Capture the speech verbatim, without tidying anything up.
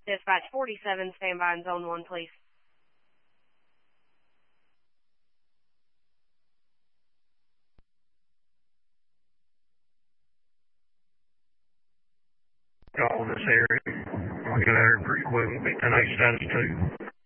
Dispatch forty-seven, stand by in zone one, please. Call this area. I'll get out here pretty quick. It'll be ten eight status two.